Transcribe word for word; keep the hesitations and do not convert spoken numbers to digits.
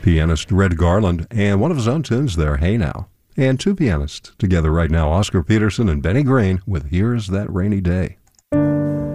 Pianist Red Garland, and one of his own tunes there, Hey Now. And two pianists together right now, Oscar Peterson and Benny Green with Here's That Rainy Day.